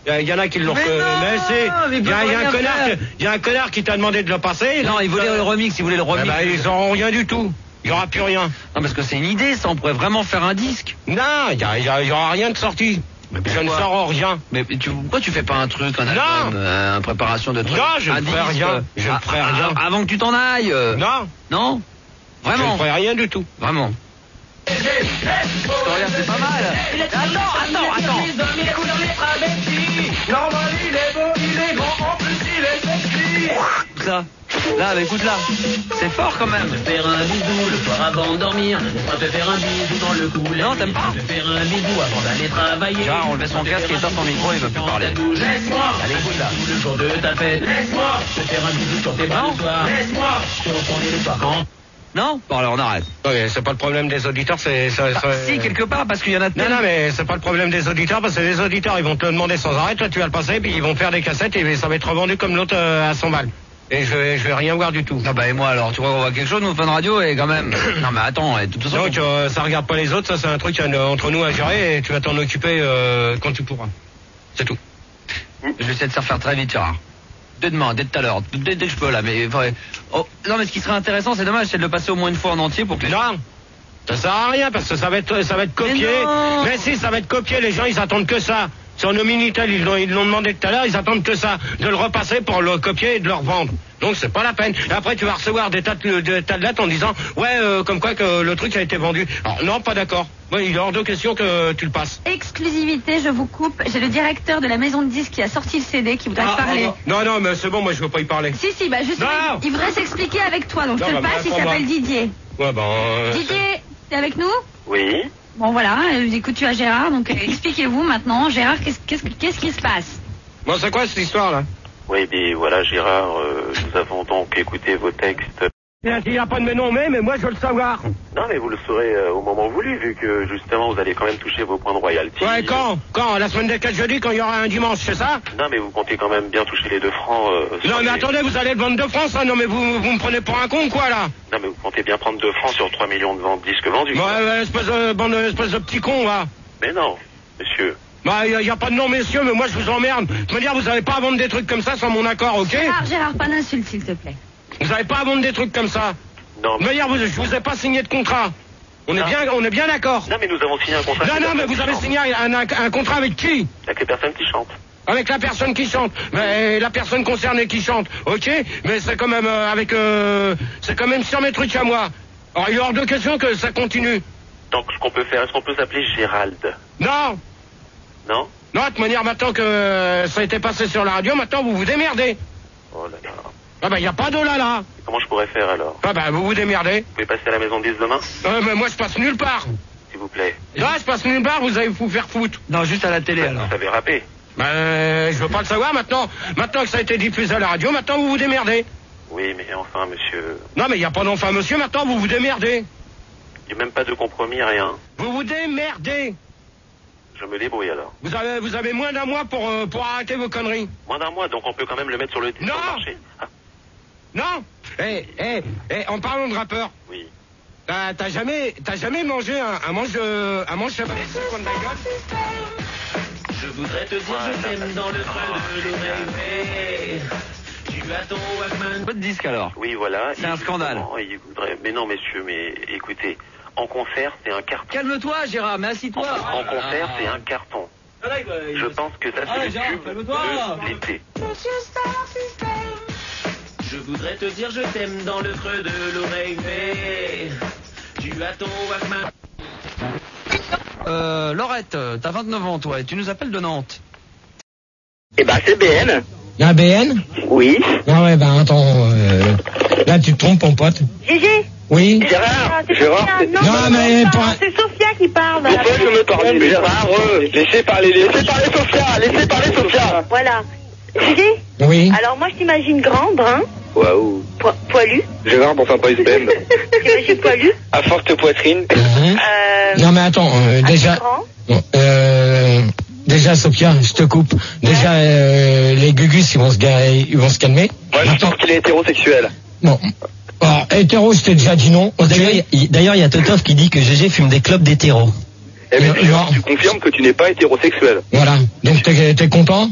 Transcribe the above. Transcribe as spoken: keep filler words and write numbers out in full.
Il y en a qui l'ont... Mais, mais c'est... Il y, y, y a un connard qui t'a demandé de le passer. Non, il voulait le remix, il voulait le remix. Eh ben, ils n'auront rien du tout. Il n'y aura plus rien. Non, parce que c'est une idée, ça, on pourrait vraiment faire un disque. Non, il n'y aura rien de sorti. Mais je ne sors rien. Mais tu, pourquoi tu fais pas un truc, un album, euh, une préparation de trucs? Non, je ne ferai rien. Je ne ferai rien. Avant que tu t'en ailles. Euh... Non. Non. Vraiment. Je ne ferai rien du tout. Vraiment. Regarde, c'est pas mal. Attends, attends, attends. Il est beau, il est grand, en plus il est sexy. Ça. Là, bah, écoute là, c'est fort quand même. Faire un bisou le soir avant de dormir, pas te faire un bisou dans le cou. Non, t'aimes pas? Te faire un bisou avant d'aller travailler. Genre, on le met son casque et éteint son micro, il va plus parler. Laisse-moi. Allez, écoute là. Le jour de ta fête, laisse-moi. Te faire un bisou sur tes bras le soir. Laisse-moi. Te retourner le soir quand. Non? Bon, alors on arrête. Oui, c'est pas le problème des auditeurs, c'est... Bah, si, quelque part, parce qu'il y en a... Non, non, mais c'est pas le problème des auditeurs, parce que les auditeurs, ils vont te le demander sans arrêt, toi tu vas le passer, puis ils vont faire des cassettes, et ça va être revendu comme l'autre euh, à cent balles. Et je vais, je vais rien voir du tout. Ah bah et moi alors, tu vois, on voit quelque chose, nous, Fun Radio, et quand même... Non mais attends, et de toute façon... Donc, euh, ça regarde pas les autres, ça c'est un truc euh, entre nous à gérer, et tu vas t'en occuper euh, quand tu pourras. C'est tout. Je vais essayer de se refaire très vite, Gérard. Dès demain, dès tout à l'heure, dès, dès que je peux là, mais... Enfin, oh, non mais ce qui serait intéressant, c'est dommage, c'est de le passer au moins une fois en entier pour que... Les... Non, ça sert à rien, parce que ça va être, ça va être copié. Mais, mais si, ça va être copié, les gens ils attendent que ça. Sur nos Minitel, ils l'ont, ils l'ont demandé tout à l'heure, ils attendent que ça, de le repasser pour le copier et de le revendre. Donc c'est pas la peine. Et après tu vas recevoir des tas de, de, tas de lettres en disant ouais euh, comme quoi que le truc a été vendu. Alors non, pas d'accord. Ouais, il est hors de question que tu le passes. Exclusivité, je vous coupe. J'ai le directeur de la maison de disques qui a sorti le C D qui voudrait ah, parler. Non, non, mais c'est bon, moi je veux pas y parler. Si, si, bah justement, non il voudrait s'expliquer avec toi, donc non, je te bah, le passe, bah, il s'appelle Didier. Ouais, ben... Euh, Didier, t'es avec nous? Oui. Bon voilà, euh, écoute, tu as Gérard, donc euh, expliquez-vous maintenant. Gérard, qu'est-ce, qu'est-ce, qu'est-ce qui se passe? Bon, c'est quoi cette histoire là? Oui, bien voilà Gérard, euh, nous avons donc écouté vos textes. Il n'y a pas de mes noms, mais, mais moi je veux le savoir. Non, mais vous le saurez euh, au moment voulu, vu que justement vous allez quand même toucher vos points de royalty. Ouais, quand? Quand? La semaine des quatre jeudis, quand il y aura un dimanche, c'est ça? Non, mais vous comptez quand même bien toucher les deux francs. Euh, non, mais les... attendez, vous allez le vendre deux francs, ça? Non, mais vous, vous me prenez pour un con, quoi, là? Non, mais vous comptez bien prendre deux francs sur trois millions de ventes disques vendus. Ouais, ouais, espèce de, bande, espèce de petit con, va. Mais non, monsieur. Bah, il n'y a, a pas de nom, messieurs, mais moi je vous emmerde. Je veux dire, vous n'avez pas à vendre des trucs comme ça sans mon accord, ok? Gérard, Gérard, pas d'insulte, s'il te plaît. Vous n'avez pas à vendre des trucs comme ça. Non, mais... D'ailleurs, je vous ai pas signé de contrat. On non. est bien, on est bien d'accord. Non, mais nous avons signé un contrat. Non, non, mais vous avez signé un, un, un contrat avec qui? Avec les personnes qui chantent. Avec la personne qui chante. Mais la personne concernée qui chante, ok? Mais c'est quand même euh, avec... Euh, c'est quand même sur mes trucs à moi. Alors, il est hors de question que ça continue. Donc, ce qu'on peut faire, est-ce qu'on peut s'appeler Gérald? Non. Non? Non, de toute manière, maintenant que ça a été passé sur la radio, maintenant vous vous démerdez. Oh là là. Ah bah, il n'y a pas de là, là. Et comment je pourrais faire, alors? Ah bah, vous vous démerdez. Vous pouvez passer à la maison de dix demain? Euh, mais moi, je passe nulle part. S'il vous plaît. Non, je passe nulle part, vous allez vous faire foutre. Non, juste à la télé, alors. Vous savez rapper. Bah, euh, je veux pas le savoir, maintenant. Maintenant que ça a été diffusé à la radio, maintenant vous vous démerdez. Oui, mais enfin, monsieur... Non, mais il n'y a pas d'enfant, monsieur, maintenant vous vous démerdez. Il n'y a même pas de compromis, rien. Vous vous démerdez. Je me débrouille alors. Vous avez, vous avez moins d'un mois pour, euh, pour arrêter vos conneries. Moins d'un mois, donc on peut quand même le mettre sur le, non. sur le marché. Ah. Non. Eh, eh, eh, en parlant de rappeur. Oui. T'as, t'as jamais, t'as jamais mangé un, un manche de, un manche de coin de la gueule? Je voudrais te dire je t'aime dans le creux de l'oreille. Tu as ton Walkman. Pas de disque alors. Oui, voilà. C'est un scandale. Il voudrait... Mais non, messieurs, mais écoutez, en concert, c'est un carton. Calme-toi, Gérard, mais assis-toi. En, en concert, c'est un carton. Je pense que ça, c'est le tube de l'été. Je voudrais te dire je t'aime dans le creux de l'oreille. Tu as ton Walkman. Euh, Laurette, t'as vingt-neuf ans, toi, et tu nous appelles de Nantes. Eh ben, c'est B N. Il y a un B N? Oui. Ah ouais, ben attends, euh, là tu te trompes, mon pote. Gégé? Oui. Gérard, ah, c'est Gérard, Sophia. Non, non, non, mais non, pour... c'est Sophia qui parle. Pourquoi je me parle de Gérard? euh, Laissez parler, laissez parler Sophia, laissez parler Sophia. Voilà. Gégé? Oui. Alors moi je t'imagine grand, brun. Waouh. Po- poilu. Gérard pour faire boys band. T'imagines poilu. À forte poitrine. Mmh. Euh... Non mais attends, euh, déjà... grand. Bon, euh... Déjà, Sophia, je te coupe. Déjà, euh, les gugus, ils vont se, ga... ils vont se calmer. Moi, je pense qu'il est hétérosexuel. Bon. Alors, hétéro, je t'ai déjà dit non. Okay. D'ailleurs, il y a Totov qui dit que Gégé fume des clopes d'hétéro. Eh bien, tu confirmes que tu n'es pas hétérosexuel. Voilà. Donc, t'es, t'es content?